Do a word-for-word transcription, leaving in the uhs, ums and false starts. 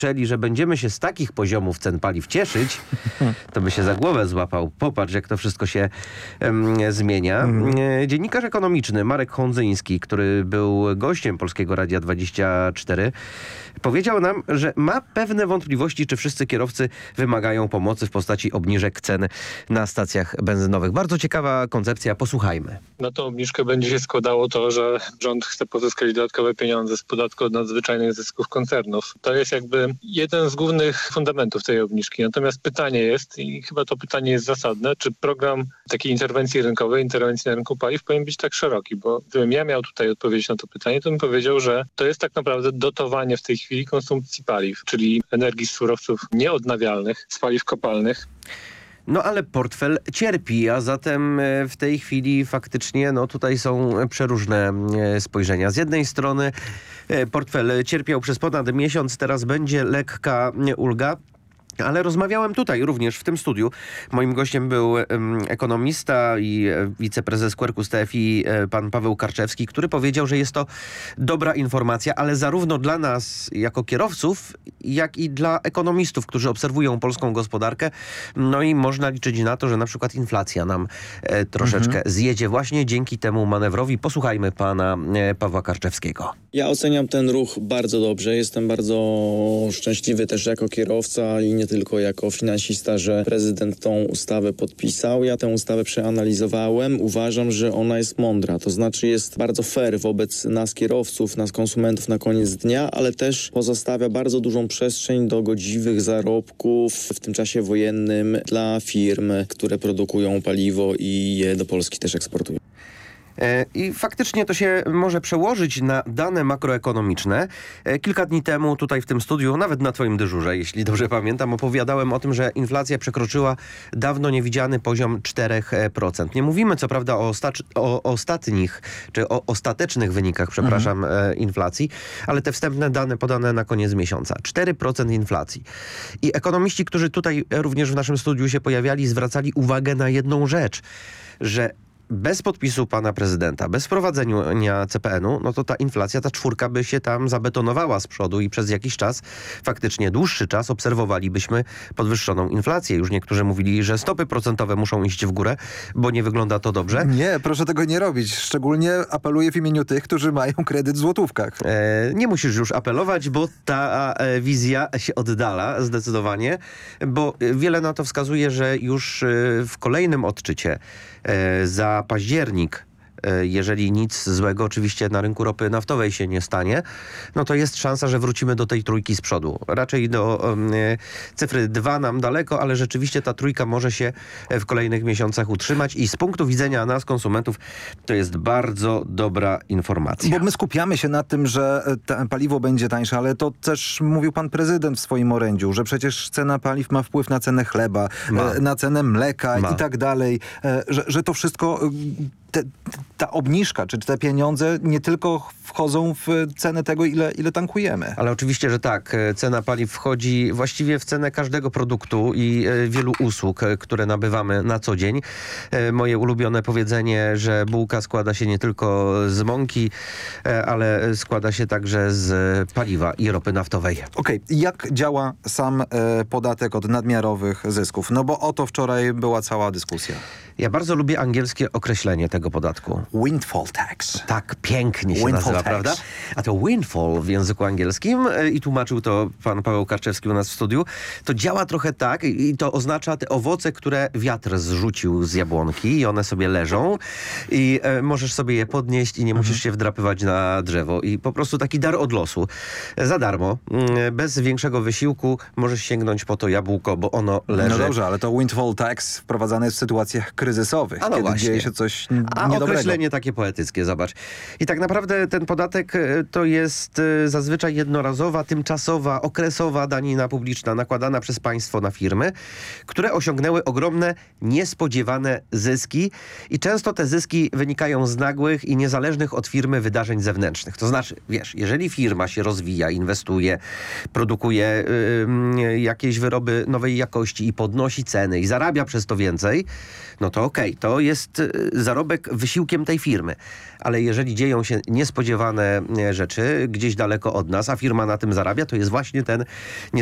Czyli, że będziemy się z takich poziomów cen paliw cieszyć, to by się za głowę złapał. Popatrz, jak to wszystko się um, zmienia. Mm. Dziennikarz ekonomiczny Marek Hondzyński, który był gościem Polskiego Radia dwadzieścia cztery, powiedział nam, że ma pewne wątpliwości, czy wszyscy kierowcy wymagają pomocy w postaci obniżek cen na stacjach benzynowych. Bardzo ciekawa koncepcja, posłuchajmy. Na tą obniżkę będzie się składało to, że rząd chce pozyskać dodatkowe pieniądze z podatku od nadzwyczajnych zysków koncernów. To jest jakby jeden z głównych fundamentów tej obniżki. Natomiast pytanie jest, i chyba to pytanie jest zasadne, czy program takiej interwencji rynkowej, interwencji na rynku paliw powinien być tak szeroki, bo gdybym ja miał tutaj odpowiedzieć na to pytanie, to bym powiedział, że to jest tak naprawdę dotowanie w tej chwili konsumpcji paliw, czyli energii z surowców nieodnawialnych, z paliw kopalnych. No ale portfel cierpi, a zatem w tej chwili faktycznie no tutaj są przeróżne spojrzenia. Z jednej strony portfel cierpiał przez ponad miesiąc, teraz będzie lekka ulga. Ale rozmawiałem tutaj również w tym studiu. Moim gościem był um, ekonomista i e, wiceprezes Quercus T F I e, pan Paweł Karczewski, który powiedział, że jest to dobra informacja, ale zarówno dla nas jako kierowców, jak i dla ekonomistów, którzy obserwują polską gospodarkę. No i można liczyć na to, że na przykład inflacja nam e, troszeczkę mhm. zjedzie właśnie dzięki temu manewrowi. Posłuchajmy pana e, Pawła Karczewskiego. Ja oceniam ten ruch bardzo dobrze. Jestem bardzo szczęśliwy też jako kierowca i nie tylko jako finansista, że prezydent tą ustawę podpisał. Ja tę ustawę przeanalizowałem. Uważam, że ona jest mądra. To znaczy jest bardzo fair wobec nas kierowców, nas konsumentów na koniec dnia, ale też pozostawia bardzo dużą przestrzeń do godziwych zarobków w tym czasie wojennym dla firm, które produkują paliwo i je do Polski też eksportują. I faktycznie to się może przełożyć na dane makroekonomiczne. Kilka dni temu tutaj w tym studiu, nawet na twoim dyżurze, jeśli dobrze pamiętam, opowiadałem o tym, że inflacja przekroczyła dawno niewidziany poziom cztery procent. Nie mówimy co prawda o, ostacz- o ostatnich, czy o ostatecznych wynikach, przepraszam, mhm. inflacji, ale te wstępne dane podane na koniec miesiąca. cztery procent inflacji. I ekonomiści, którzy tutaj również w naszym studiu się pojawiali, zwracali uwagę na jedną rzecz, że bez podpisu pana prezydenta, bez wprowadzenia C P N-u, no to ta inflacja, ta czwórka by się tam zabetonowała z przodu i przez jakiś czas, faktycznie dłuższy czas, obserwowalibyśmy podwyższoną inflację. Już niektórzy mówili, że stopy procentowe muszą iść w górę, bo nie wygląda to dobrze. Nie, proszę tego nie robić. Szczególnie apeluję w imieniu tych, którzy mają kredyt w złotówkach. E, nie musisz już apelować, bo ta e, wizja się oddala zdecydowanie, bo wiele na to wskazuje, że już e, w kolejnym odczycie e, za październik, jeżeli nic złego oczywiście na rynku ropy naftowej się nie stanie, no to jest szansa, że wrócimy do tej trójki z przodu. Raczej do um, cyfry dwa nam daleko, ale rzeczywiście ta trójka może się w kolejnych miesiącach utrzymać i z punktu widzenia nas, konsumentów, to jest bardzo dobra informacja. Bo my skupiamy się na tym, że paliwo będzie tańsze, ale to też mówił pan prezydent w swoim orędziu, że przecież cena paliw ma wpływ na cenę chleba, ma. na cenę mleka ma. i tak dalej, że, że to wszystko... Te, ta obniżka, czy te pieniądze nie tylko wchodzą w cenę tego, ile, ile tankujemy. Ale oczywiście, że tak. Cena paliw wchodzi właściwie w cenę każdego produktu i wielu usług, które nabywamy na co dzień. Moje ulubione powiedzenie, że bułka składa się nie tylko z mąki, ale składa się także z paliwa i ropy naftowej. Okej, okay. Jak działa sam e, podatek od nadmiarowych zysków? No bo o to wczoraj była cała dyskusja. Ja bardzo lubię angielskie określenie tego podatku. Windfall tax. Tak, pięknie się windfall nazywa, tax. prawda? A to windfall w języku angielskim i tłumaczył to pan Paweł Karczewski u nas w studiu. To działa trochę tak i to oznacza te owoce, które wiatr zrzucił z jabłonki i one sobie leżą i e, możesz sobie je podnieść i nie mhm. musisz się wdrapywać na drzewo. I po prostu taki dar od losu. Za darmo, bez większego wysiłku możesz sięgnąć po to jabłko, bo ono leży. No dobrze, ale to windfall tax wprowadzane jest w sytuacjach kryzysowych, A no kiedy właśnie. dzieje się coś A niedobrego. określenie takie poetyckie, zobacz. I tak naprawdę ten podatek to jest zazwyczaj jednorazowa, tymczasowa, okresowa danina publiczna nakładana przez państwo na firmy, które osiągnęły ogromne, niespodziewane zyski i często te zyski wynikają z nagłych i niezależnych od firmy wydarzeń zewnętrznych. To znaczy, wiesz, jeżeli firma się rozwija, inwestuje, produkuje yy, jakieś wyroby nowej jakości i podnosi ceny i zarabia przez to więcej, no to to okej, to jest y, zarobek wysiłkiem tej firmy. Ale jeżeli dzieją się niespodziewane y, rzeczy gdzieś daleko od nas, a firma na tym zarabia, to jest właśnie ten